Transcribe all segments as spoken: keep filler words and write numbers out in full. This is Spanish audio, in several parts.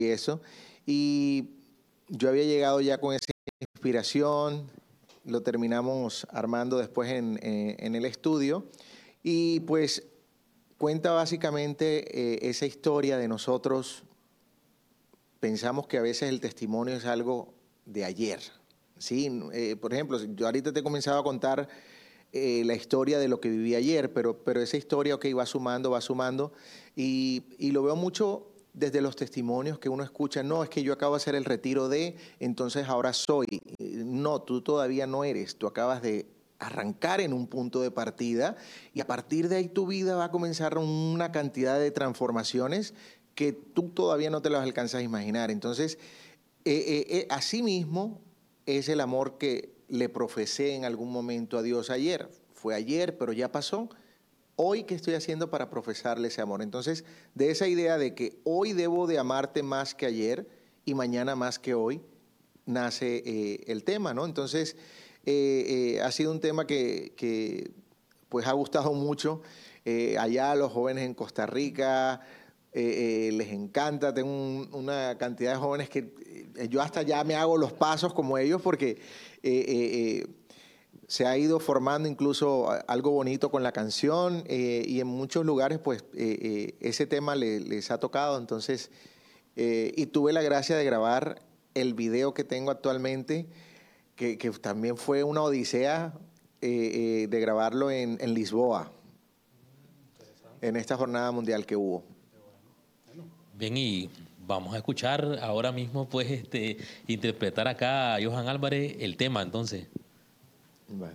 eso. Y yo había llegado ya con esa inspiración, lo terminamos armando después en, en, en el estudio. Y pues cuenta básicamente eh, esa historia de nosotros. Pensamos que a veces el testimonio es algo de ayer, ¿sí? Eh, por ejemplo, yo ahorita te he comenzado a contar eh, la historia de lo que viví ayer, pero, pero esa historia, ok, va sumando, va sumando, y, y lo veo mucho desde los testimonios que uno escucha. No, es que yo acabo de hacer el retiro de, entonces ahora soy. No, tú todavía no eres, tú acabas de arrancar en un punto de partida y a partir de ahí tu vida va a comenzar una cantidad de transformaciones que tú todavía no te las alcanzas a imaginar. Entonces, eh, eh, eh, así mismo es el amor que le profesé en algún momento a Dios ayer. Fue ayer, pero ya pasó. Hoy, ¿qué estoy haciendo para profesarle ese amor? Entonces, de esa idea de que hoy debo de amarte más que ayer y mañana más que hoy, nace eh, el tema, ¿no? Entonces, eh, eh, ha sido un tema que, que pues ha gustado mucho. Eh, allá los jóvenes en Costa Rica eh, eh, les encanta. Tengo un, una cantidad de jóvenes que eh, yo hasta ya me hago los pasos como ellos porque eh, eh, eh, se ha ido formando incluso algo bonito con la canción eh, y en muchos lugares pues eh, eh, ese tema le, les ha tocado. Entonces, eh, y tuve la gracia de grabar el video que tengo actualmente, que, que también fue una odisea eh, eh, de grabarlo en, en Lisboa, en esta jornada mundial que hubo. Bien, y vamos a escuchar ahora mismo, pues, este, interpretar acá a Johan Álvarez el tema, entonces. Vale.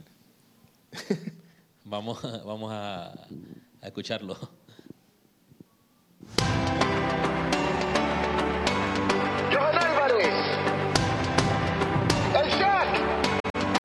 Vamos, a, vamos a, a escucharlo.